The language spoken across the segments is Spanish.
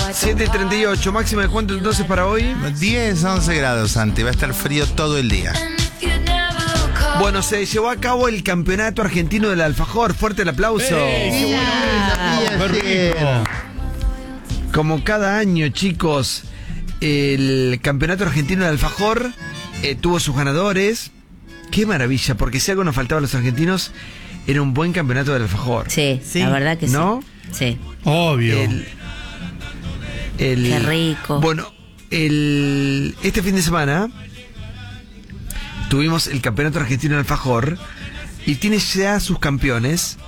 7:38, máxima de cuánto entonces para hoy. 10, 11 grados, Santi. Va a estar frío todo el día. Bueno, se llevó a cabo el campeonato argentino del alfajor. Fuerte el aplauso. ¡Qué rico! Como cada año, chicos, el campeonato argentino del alfajor tuvo sus ganadores. Qué maravilla, porque si algo nos faltaba a los argentinos, era un buen campeonato del alfajor. Sí, la verdad que ¿no? Sí. Obvio. Qué rico. Bueno, este fin de semana tuvimos el campeonato argentino del alfajor y tiene ya sus campeones.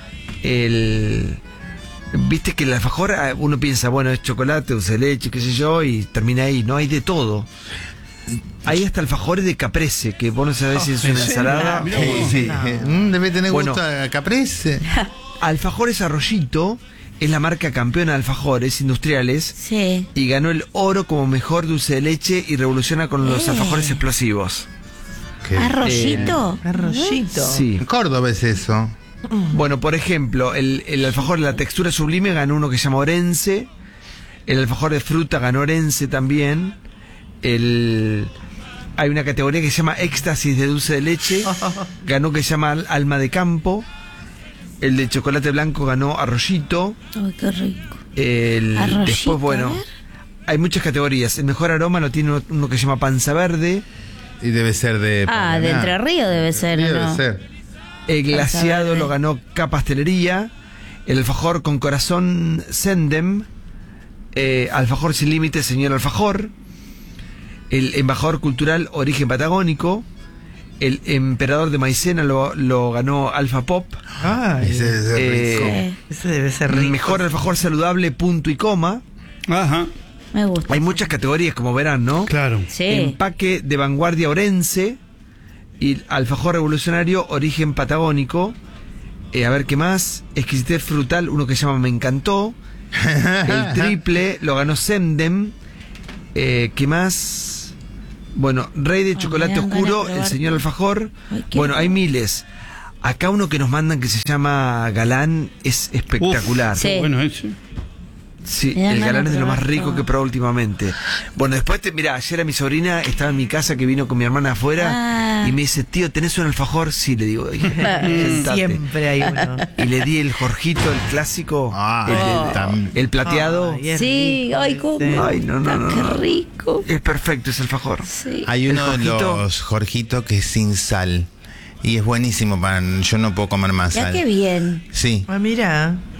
Viste que el alfajor, uno piensa, bueno, es chocolate, dulce de leche, qué sé yo, y termina ahí. No, hay de todo. Hay hasta alfajores de caprese, que vos no sabés si es una ensalada. Sí. Debe tener gusto a caprese. Alfajores Arroyito es la marca campeona de alfajores industriales. Sí. Y ganó el oro como mejor dulce de leche y revoluciona con los alfajores explosivos. ¿Arroyito? Arroyito. Sí. En Córdoba es eso. Bueno, por ejemplo, el alfajor de la textura sublime ganó uno que se llama Orense. El alfajor de fruta ganó Orense también. Hay una categoría que se llama éxtasis de dulce de leche. Ganó que se llama Alma de Campo. El de chocolate blanco ganó Arroyito. Ay, qué rico. Después, bueno, hay muchas categorías. El mejor aroma lo tiene uno que se llama Panza Verde. Y debe ser de... de Entre Ríos debe ser, Sí, ¿no? debe ser. El glaseado lo ganó K Pastelería. El alfajor con corazón Sendem. Alfajor sin límite, señor alfajor. El embajador cultural Origen Patagónico. El emperador de maicena lo ganó Alfa Pop. Ay, Ese debe ser rico. ese debe ser rico. Mejor alfajor saludable, punto y coma. Ajá. Me gusta. Hay muchas categorías, como verán, ¿no? Claro. Sí. Empaque de vanguardia Orense. Y alfajor revolucionario Origen Patagónico. A ver qué más. Exquisitez frutal, uno que se llama Me Encantó. El triple lo ganó Sendem. ¿Qué más? Bueno, Rey de Chocolate Oscuro, el señor alfajor. Bueno, hay miles. Acá uno que nos mandan que se llama Galán es espectacular. Sí. Bueno, ese. Sí, Me dan el ganas Galán de es de lo más probar rico todo. que he probado últimamente. Bueno, después, mirá, ayer a mi sobrina estaba en mi casa, que vino con mi hermana afuera, y me dice, tío, ¿tenés un alfajor? Sí, le digo, sentate. Siempre hay uno. Y le di el Jorgito, el clásico, el plateado. Ay, es Sí, rico ay, cómo. ese. Ay, no, Qué rico. Es perfecto ese alfajor. Sí. Hay El uno de Jorgito. los Jorgitos que es sin sal. Y es buenísimo yo no puedo comer más Ya sal. qué bien. Sí. Ah, mira.